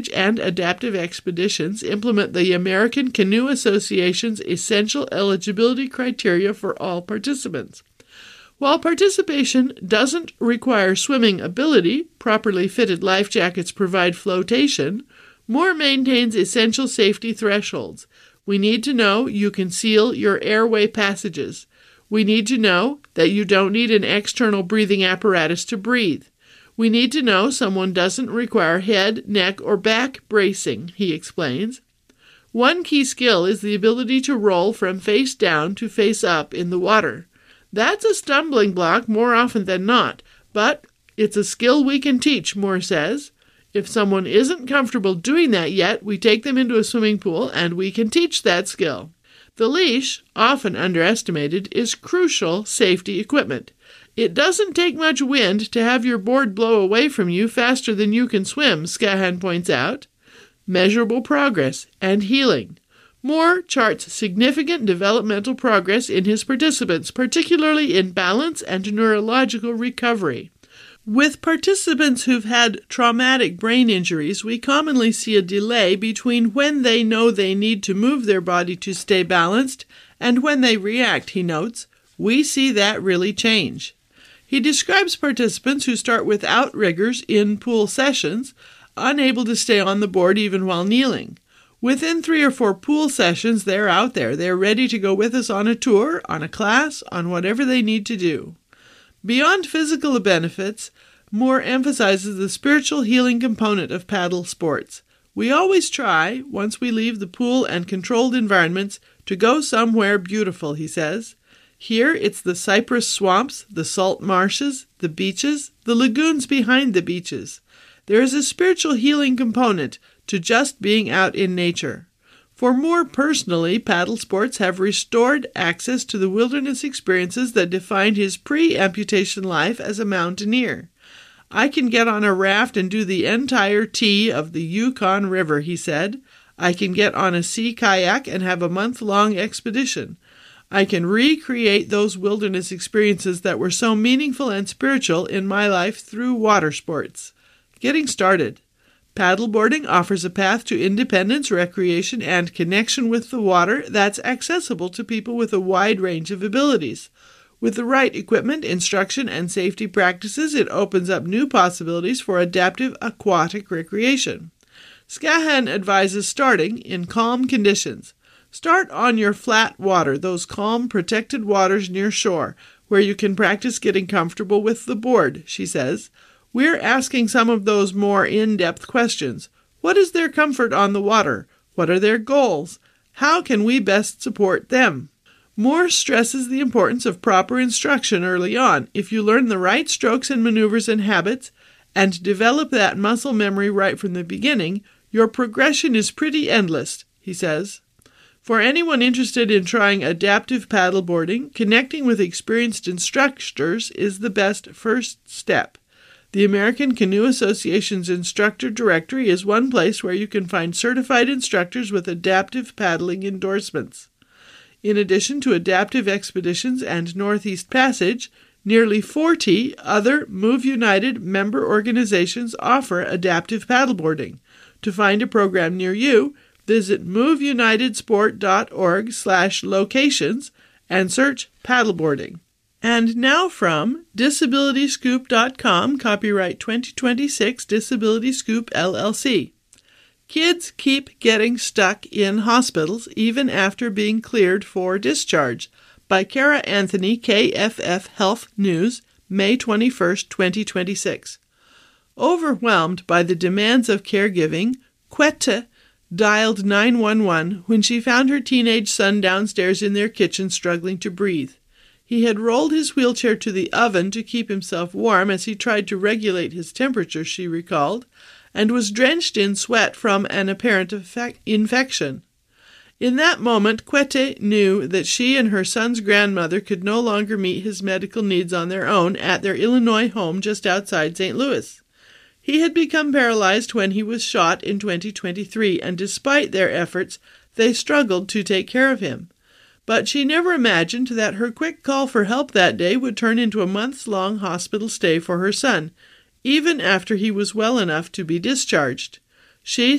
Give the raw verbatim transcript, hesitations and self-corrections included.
and Adaptive Expeditions implement the American Canoe Association's essential eligibility criteria for all participants. While participation doesn't require swimming ability, properly fitted life jackets provide flotation. Moore maintains essential safety thresholds. We need to know you can seal your airway passages. We need to know that you don't need an external breathing apparatus to breathe. We need to know someone doesn't require head, neck, or back bracing, he explains. One key skill is the ability to roll from face down to face up in the water. That's a stumbling block more often than not, but it's a skill we can teach, Moore says. If someone isn't comfortable doing that yet, we take them into a swimming pool and we can teach that skill. The leash, often underestimated, is crucial safety equipment. It doesn't take much wind to have your board blow away from you faster than you can swim, Skahan points out. Measurable progress and healing. Moore charts significant developmental progress in his participants, particularly in balance and neurological recovery. With participants who've had traumatic brain injuries, we commonly see a delay between when they know they need to move their body to stay balanced and when they react, he notes. We see that really change. He describes participants who start without riggers in pool sessions, unable to stay on the board even while kneeling. Within three or four pool sessions, they're out there. They're ready to go with us on a tour, on a class, on whatever they need to do. Beyond physical benefits, Moore emphasizes the spiritual healing component of paddle sports. We always try, once we leave the pool and controlled environments, to go somewhere beautiful, he says. Here it's the cypress swamps, the salt marshes, the beaches, the lagoons behind the beaches. There is a spiritual healing component to just being out in nature. For Moore personally, paddle sports have restored access to the wilderness experiences that defined his pre-amputation life as a mountaineer. I can get on a raft and do the entire T of the Yukon River, he said. I can get on a sea kayak and have a month-long expedition. I can recreate those wilderness experiences that were so meaningful and spiritual in my life through water sports. Getting started. Paddleboarding offers a path to independence, recreation, and connection with the water that's accessible to people with a wide range of abilities. With the right equipment, instruction, and safety practices, it opens up new possibilities for adaptive aquatic recreation. Skahan advises starting in calm conditions. Start on your flat water, those calm, protected waters near shore, where you can practice getting comfortable with the board, she says. We're asking some of those more in-depth questions. What is their comfort on the water? What are their goals? How can we best support them? Moore stresses the importance of proper instruction early on. If you learn the right strokes and maneuvers and habits, and develop that muscle memory right from the beginning, your progression is pretty endless, he says. For anyone interested in trying adaptive paddleboarding, connecting with experienced instructors is the best first step. The American Canoe Association's instructor directory is one place where you can find certified instructors with adaptive paddling endorsements. In addition to Adaptive Expeditions and Northeast Passage, nearly forty other Move United member organizations offer adaptive paddleboarding. To find a program near you, visit moveunitedsport.org slash locations and search paddleboarding. And now from disability scoop dot com, copyright twenty twenty-six, Disability Scoop, L L C. Kids keep getting stuck in hospitals even after being cleared for discharge. By Kara Anthony, K F F Health News, May twenty-first, twenty twenty-six. Overwhelmed by the demands of caregiving, Quetta dialed nine one one when she found her teenage son downstairs in their kitchen struggling to breathe. He had rolled his wheelchair to the oven to keep himself warm as he tried to regulate his temperature, she recalled, and was drenched in sweat from an apparent effect- infection. In that moment, Quette knew that she and her son's grandmother could no longer meet his medical needs on their own at their Illinois home just outside Saint Louis. He had become paralyzed when he was shot in twenty twenty-three, and despite their efforts, they struggled to take care of him. But she never imagined that her quick call for help that day would turn into a months-long hospital stay for her son, even after he was well enough to be discharged. She